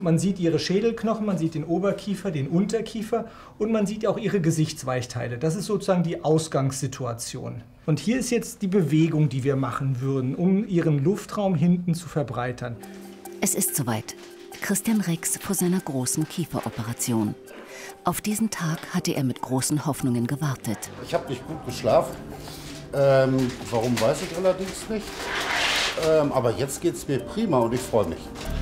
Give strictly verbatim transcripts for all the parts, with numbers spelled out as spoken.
Man sieht ihre Schädelknochen, man sieht den Oberkiefer, den Unterkiefer und man sieht auch ihre Gesichtsweichteile. Das ist sozusagen die Ausgangssituation. Und hier ist jetzt die Bewegung, die wir machen würden, um ihren Luftraum hinten zu verbreitern. Es ist soweit. Christian Rex vor seiner großen Kieferoperation. Auf diesen Tag hatte er mit großen Hoffnungen gewartet. Ich habe nicht gut geschlafen. Ähm, warum, weiß ich allerdings nicht. Ähm, aber jetzt geht es mir prima und ich freue mich.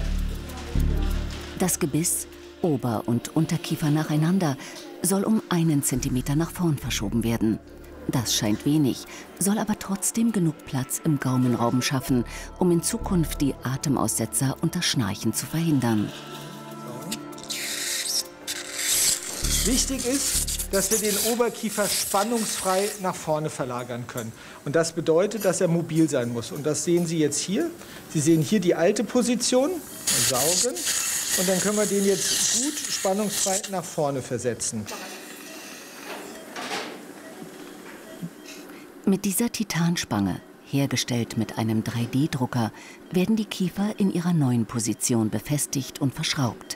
Das Gebiss, Ober- und Unterkiefer nacheinander, soll um einen Zentimeter nach vorn verschoben werden. Das scheint wenig, soll aber trotzdem genug Platz im Gaumenraum schaffen, um in Zukunft die Atemaussetzer und das Schnarchen zu verhindern. Wichtig ist, dass wir den Oberkiefer spannungsfrei nach vorne verlagern können. Und das bedeutet, dass er mobil sein muss. Und das sehen Sie jetzt hier. Sie sehen hier die alte Position, saugen. Und dann können wir den jetzt gut spannungsfrei nach vorne versetzen. Mit dieser Titanspange, hergestellt mit einem drei D Drucker, werden die Kiefer in ihrer neuen Position befestigt und verschraubt.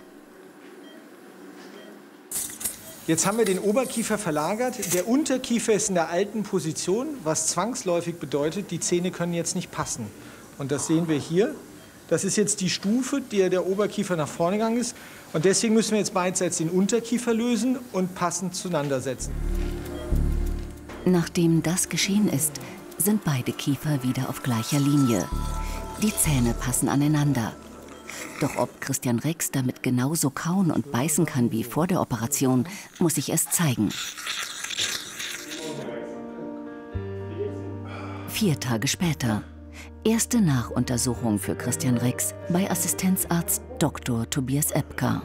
Jetzt haben wir den Oberkiefer verlagert. Der Unterkiefer ist in der alten Position, was zwangsläufig bedeutet, die Zähne können jetzt nicht passen. Und das sehen wir hier. Das ist jetzt die Stufe, der der Oberkiefer nach vorne gegangen ist. Und deswegen müssen wir jetzt beidseits den Unterkiefer lösen und passend zueinander setzen. Nachdem das geschehen ist, sind beide Kiefer wieder auf gleicher Linie. Die Zähne passen aneinander. Doch ob Christian Rex damit genauso kauen und beißen kann wie vor der Operation, muss ich erst zeigen. Vier Tage später. Erste Nachuntersuchung für Christian Rex bei Assistenzarzt Doktor Tobias Epka.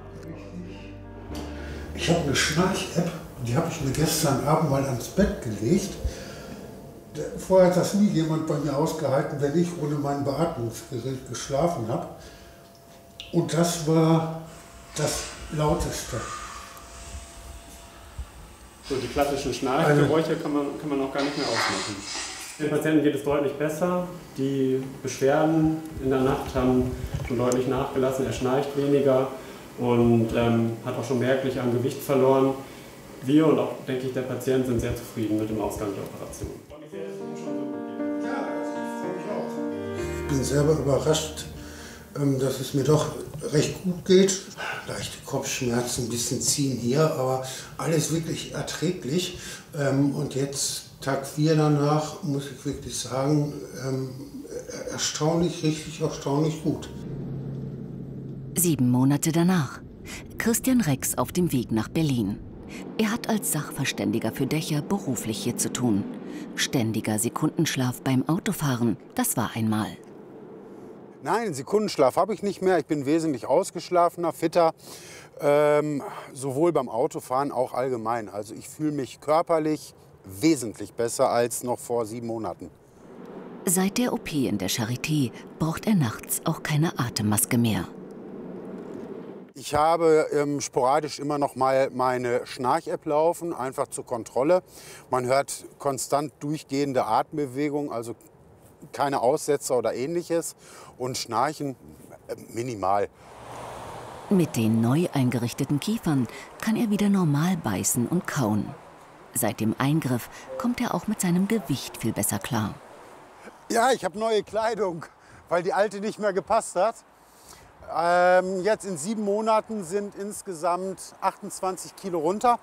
Ich habe eine Schnarch-App, die habe ich mir gestern Abend mal ans Bett gelegt. Vorher hat das nie jemand bei mir ausgehalten, wenn ich ohne mein Beatmungsgerät geschlafen habe. Und das war das Lauteste. So, die klassischen Schnarchgeräusche kann man, kann man auch gar nicht mehr ausmachen. Den Patienten geht es deutlich besser. Die Beschwerden in der Nacht haben schon deutlich nachgelassen. Er schnarcht weniger und ähm, hat auch schon merklich an Gewicht verloren. Wir und auch, denke ich, der Patient sind sehr zufrieden mit dem Ausgang der Operation. Ich bin selber überrascht, dass es mir doch recht gut geht. Leichte Kopfschmerzen, ein bisschen ziehen hier, aber alles wirklich erträglich. Und jetzt, Tag vier danach, muss ich wirklich sagen, erstaunlich, richtig erstaunlich gut. Sieben Monate danach. Christian Rex auf dem Weg nach Berlin. Er hat als Sachverständiger für Dächer beruflich hier zu tun. Ständiger Sekundenschlaf beim Autofahren, das war einmal. Nein, Sekundenschlaf habe ich nicht mehr. Ich bin wesentlich ausgeschlafener, fitter, ähm, sowohl beim Autofahren auch allgemein. Also ich fühle mich körperlich wesentlich besser als noch vor sieben Monaten. Seit der O P in der Charité braucht er nachts auch keine Atemmaske mehr. Ich habe ähm, sporadisch immer noch mal meine Schnarch-App laufen, einfach zur Kontrolle. Man hört konstant durchgehende Atembewegungen, also keine Aussetzer oder Ähnliches. Und Schnarchen äh, minimal. Mit den neu eingerichteten Kiefern kann er wieder normal beißen und kauen. Seit dem Eingriff kommt er auch mit seinem Gewicht viel besser klar. Ja, ich habe neue Kleidung, weil die alte nicht mehr gepasst hat. Ähm, jetzt in sieben Monaten sind insgesamt achtundzwanzig Kilo runter.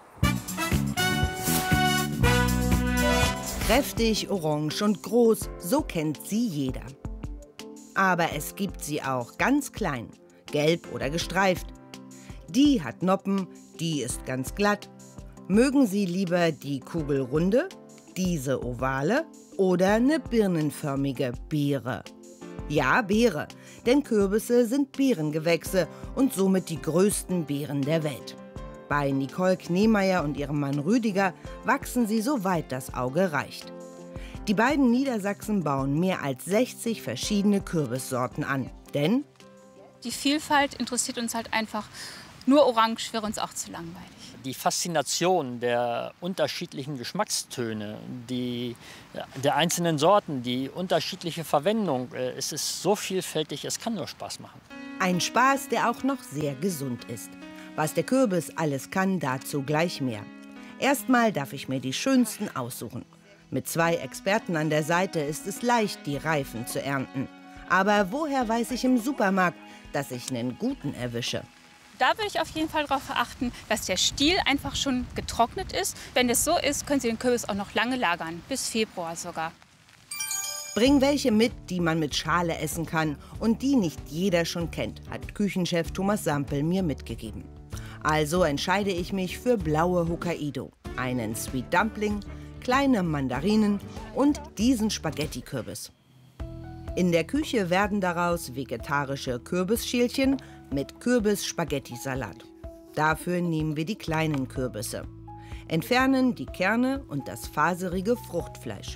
Kräftig, orange und groß, so kennt sie jeder. Aber es gibt sie auch ganz klein, gelb oder gestreift. Die hat Noppen, die ist ganz glatt. Mögen Sie lieber die kugelrunde, diese ovale oder eine birnenförmige Beere? Ja, Beere, denn Kürbisse sind Beerengewächse und somit die größten Beeren der Welt. Bei Nicole Kneemeyer und ihrem Mann Rüdiger wachsen sie so weit das Auge reicht. Die beiden Niedersachsen bauen mehr als sechzig verschiedene Kürbissorten an, denn die Vielfalt interessiert uns halt einfach. Nur orange wäre uns auch zu langweilig. Die Faszination der unterschiedlichen Geschmackstöne, die, der einzelnen Sorten, die unterschiedliche Verwendung, es ist so vielfältig, es kann nur Spaß machen. Ein Spaß, der auch noch sehr gesund ist. Was der Kürbis alles kann, dazu gleich mehr. Erstmal darf ich mir die schönsten aussuchen. Mit zwei Experten an der Seite ist es leicht, die Reifen zu ernten. Aber woher weiß ich im Supermarkt, dass ich einen guten erwische? Da würde ich auf jeden Fall darauf achten, dass der Stiel einfach schon getrocknet ist. Wenn es so ist, können Sie den Kürbis auch noch lange lagern, bis Februar sogar. Bring welche mit, die man mit Schale essen kann und die nicht jeder schon kennt, hat Küchenchef Thomas Sampel mir mitgegeben. Also entscheide ich mich für blaue Hokkaido, einen Sweet Dumpling, kleine Mandarinen und diesen Spaghetti-Kürbis. In der Küche werden daraus vegetarische Kürbisschälchen mit Kürbis-Spaghetti-Salat. Dafür nehmen wir die kleinen Kürbisse, entfernen die Kerne und das faserige Fruchtfleisch.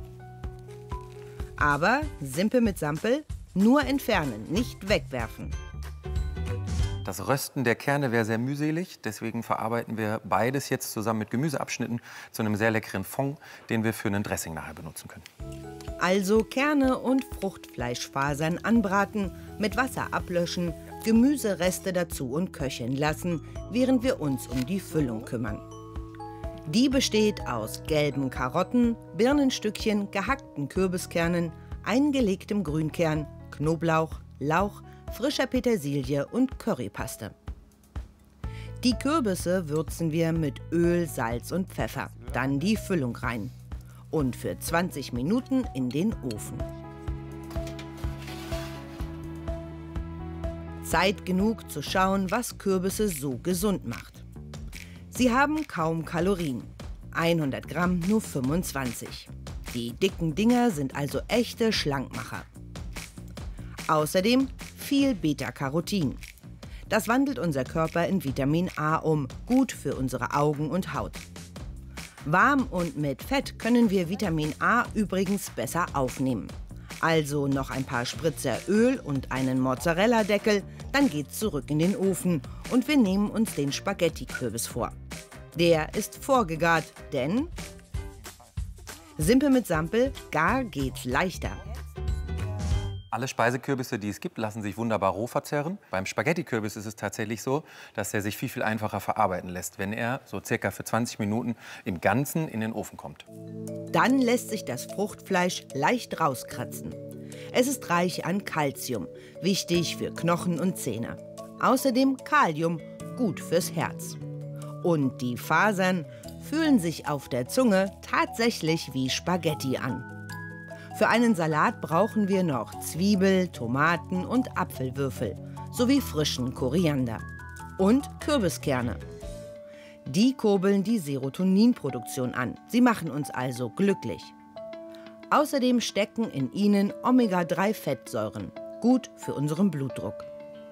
Aber, Simpe mit Sampel, nur entfernen, nicht wegwerfen. Das Rösten der Kerne wäre sehr mühselig, deswegen verarbeiten wir beides jetzt zusammen mit Gemüseabschnitten zu einem sehr leckeren Fond, den wir für einen Dressing nachher benutzen können. Also Kerne und Fruchtfleischfasern anbraten, mit Wasser ablöschen, Gemüsereste dazu und köcheln lassen, während wir uns um die Füllung kümmern. Die besteht aus gelben Karotten, Birnenstückchen, gehackten Kürbiskernen, eingelegtem Grünkern, Knoblauch, Lauch, frischer Petersilie und Currypaste. Die Kürbisse würzen wir mit Öl, Salz und Pfeffer, dann die Füllung rein und für zwanzig Minuten in den Ofen. Zeit genug zu schauen, was Kürbisse so gesund macht. Sie haben kaum Kalorien, hundert Gramm nur fünfundzwanzig. Die dicken Dinger sind also echte Schlankmacher. Außerdem viel Beta-Carotin. Das wandelt unser Körper in Vitamin A um, gut für unsere Augen und Haut. Warm und mit Fett können wir Vitamin A übrigens besser aufnehmen. Also noch ein paar Spritzer Öl und einen Mozzarella-Deckel, dann geht's zurück in den Ofen und wir nehmen uns den Spaghetti-Kürbis vor. Der ist vorgegart, denn Simpe mit Sampel, gar geht's leichter. Alle Speisekürbisse, die es gibt, lassen sich wunderbar roh verzehren. Beim Spaghetti-Kürbis ist es tatsächlich so, dass er sich viel, viel einfacher verarbeiten lässt, wenn er so circa für zwanzig Minuten im Ganzen in den Ofen kommt. Dann lässt sich das Fruchtfleisch leicht rauskratzen. Es ist reich an Kalzium, wichtig für Knochen und Zähne. Außerdem Kalium, gut fürs Herz. Und die Fasern fühlen sich auf der Zunge tatsächlich wie Spaghetti an. Für einen Salat brauchen wir noch Zwiebel, Tomaten und Apfelwürfel sowie frischen Koriander und Kürbiskerne. Die kurbeln die Serotoninproduktion an. Sie machen uns also glücklich. Außerdem stecken in ihnen Omega drei Fettsäuren, gut für unseren Blutdruck.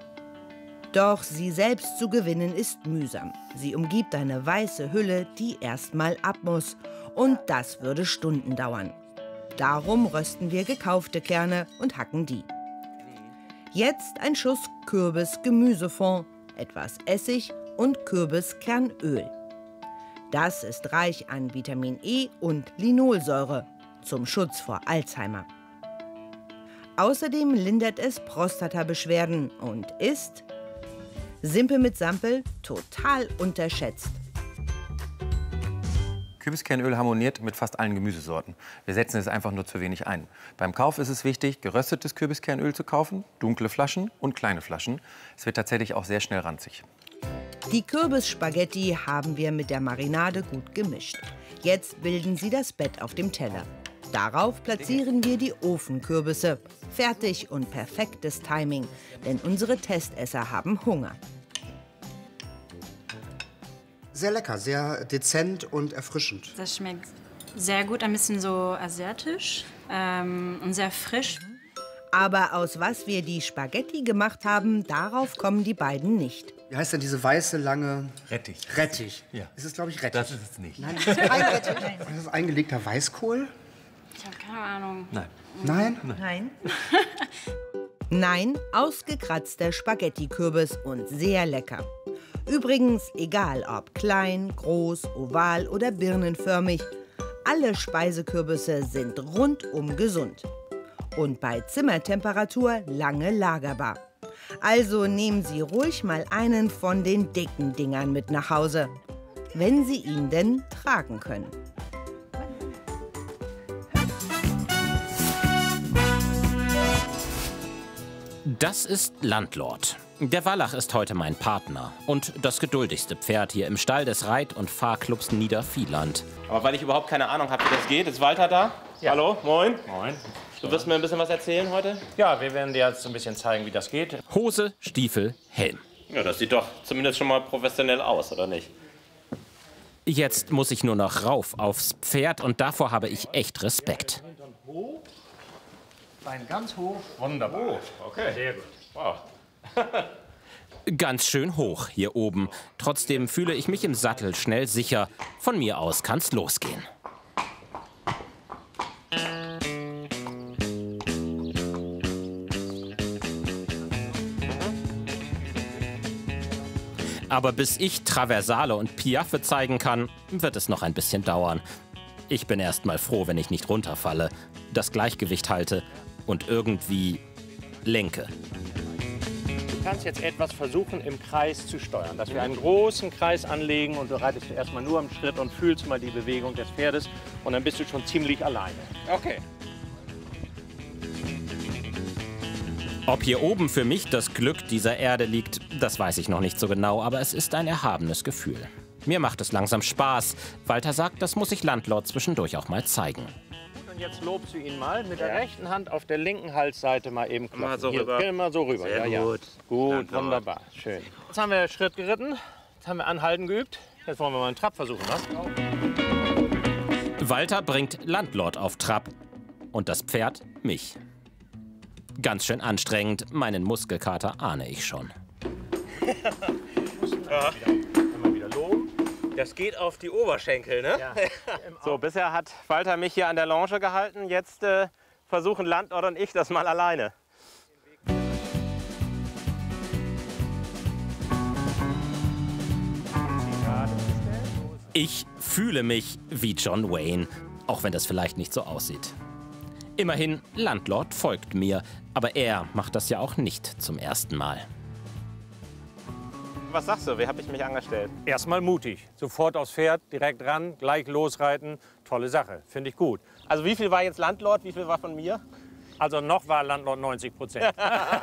Doch sie selbst zu gewinnen ist mühsam. Sie umgibt eine weiße Hülle, die erstmal ab muss. Und das würde Stunden dauern. Darum rösten wir gekaufte Kerne und hacken die. Jetzt ein Schuss Kürbis-Gemüsefond, etwas Essig und Kürbiskernöl. Das ist reich an Vitamin E und Linolsäure zum Schutz vor Alzheimer. Außerdem lindert es Prostatabeschwerden und ist, Simpe mit Sampel, total unterschätzt. Kürbiskernöl harmoniert mit fast allen Gemüsesorten. Wir setzen es einfach nur zu wenig ein. Beim Kauf ist es wichtig, geröstetes Kürbiskernöl zu kaufen, dunkle Flaschen und kleine Flaschen. Es wird tatsächlich auch sehr schnell ranzig. Die Kürbisspaghetti haben wir mit der Marinade gut gemischt. Jetzt bilden sie das Bett auf dem Teller. Darauf platzieren wir die Ofenkürbisse. Fertig und perfektes Timing, denn unsere Testesser haben Hunger. Sehr lecker, sehr dezent und erfrischend. Das schmeckt sehr gut, ein bisschen so asiatisch ähm, und sehr frisch. Aber aus was wir die Spaghetti gemacht haben, darauf kommen die beiden nicht. Wie heißt denn diese weiße, lange... Rettich. Rettich. Ja. Ist es, glaube ich, Rettich? Das ist es nicht. Nein, das ist kein Rettich. Ist das eingelegter Weißkohl? Ich habe keine Ahnung. Nein. Nein? Nein. Nein, ausgekratzter Spaghetti-Kürbis und sehr lecker. Übrigens, egal ob klein, groß, oval oder birnenförmig, alle Speisekürbisse sind rundum gesund. Und bei Zimmertemperatur lange lagerbar. Also nehmen Sie ruhig mal einen von den dicken Dingern mit nach Hause, wenn Sie ihn denn tragen können. Das ist Landlord. Der Wallach ist heute mein Partner und das geduldigste Pferd hier im Stall des Reit- und Fahrclubs Niedervieland. Aber weil ich überhaupt keine Ahnung habe, wie das geht, ist Walter da? Ja. Hallo, moin. Moin. Du wirst mir ein bisschen was erzählen heute? Ja, wir werden dir jetzt ein bisschen zeigen, wie das geht. Hose, Stiefel, Helm. Ja, das sieht doch zumindest schon mal professionell aus, oder nicht? Jetzt muss ich nur noch rauf aufs Pferd und davor habe ich echt Respekt. Bein ganz hoch. Wunderbar. Oh, okay. Sehr gut. Wow. Ganz schön hoch hier oben. Trotzdem fühle ich mich im Sattel schnell sicher. Von mir aus kann's losgehen. Aber bis ich Traversale und Piaffe zeigen kann, wird es noch ein bisschen dauern. Ich bin erst mal froh, wenn ich nicht runterfalle, das Gleichgewicht halte und irgendwie lenke. Du kannst jetzt etwas versuchen, im Kreis zu steuern. Dass wir einen großen Kreis anlegen und du reitest erstmal nur im Schritt und fühlst mal die Bewegung des Pferdes. Und dann bist du schon ziemlich alleine. Okay. Ob hier oben für mich das Glück dieser Erde liegt, das weiß ich noch nicht so genau, aber es ist ein erhabenes Gefühl. Mir macht es langsam Spaß. Walter sagt, das muss ich Landlord zwischendurch auch mal zeigen. Und jetzt lobst du ihn mal mit der ja. rechten Hand auf der linken Halsseite mal eben klopfen. Mal so Hier, rüber. Geh mal so rüber. Sehr ja, gut. Ja. Gut, Landlord. Wunderbar. Schön. Jetzt haben wir Schritt geritten. Jetzt haben wir Anhalten geübt. Jetzt wollen wir mal einen Trab versuchen, was? Walter bringt Landlord auf Trab. Und das Pferd mich. Ganz schön anstrengend. Meinen Muskelkater ahne ich schon. Ja. Einmal wieder loben. Das geht auf die Oberschenkel, ne? Ja. So, bisher hat Walter mich hier an der Longe gehalten. Jetzt äh, versuchen Landlord und ich das mal alleine. Ich fühle mich wie John Wayne, auch wenn das vielleicht nicht so aussieht. Immerhin, Landlord folgt mir, aber er macht das ja auch nicht zum ersten Mal. Was sagst du? Wie habe ich mich angestellt? Erstmal mutig. Sofort aufs Pferd, direkt ran, gleich losreiten. Tolle Sache, finde ich gut. Also wie viel war jetzt Landlord, wie viel war von mir? Also noch war Landlord neunzig Prozent.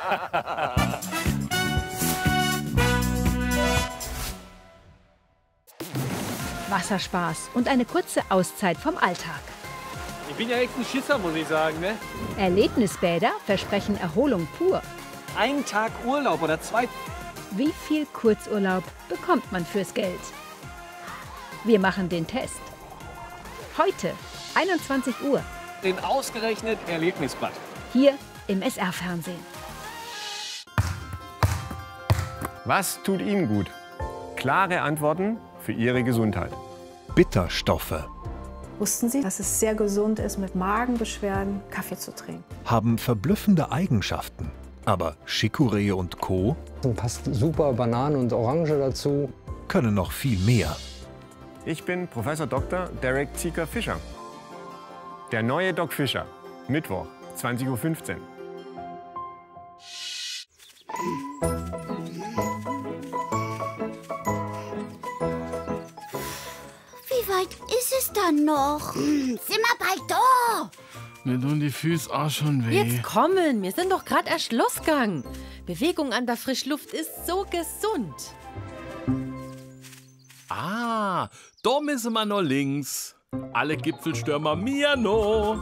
Wasserspaß und eine kurze Auszeit vom Alltag. Ich bin ja echt ein Schisser, muss ich sagen, ne? Erlebnisbäder versprechen Erholung pur. Ein Tag Urlaub oder zwei. Wie viel Kurzurlaub bekommt man fürs Geld? Wir machen den Test. Heute, einundzwanzig Uhr. Den ausgerechnet Erlebnisblatt. Hier im S R-Fernsehen. Was tut Ihnen gut? Klare Antworten für Ihre Gesundheit. Bitterstoffe. Wussten Sie, dass es sehr gesund ist, mit Magenbeschwerden Kaffee zu trinken? Haben verblüffende Eigenschaften. Aber Chicorée und Co. Passt super Bananen und Orange dazu. Können noch viel mehr. Ich bin Professor Doktor Derek Zieker-Fischer. Der neue Doc Fischer. Mittwoch, zwanzig Uhr fünfzehn. Wie weit ist es dann noch? Hm, sind wir bald da? Mir tun die Füße auch schon weh. Jetzt kommen, wir sind doch gerade erst Schlussgang. Bewegung an der Frischluft ist so gesund. Ah, da müssen wir noch links. Alle Gipfelstürmer mir noch.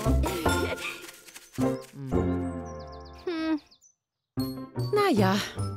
Hm. Naja,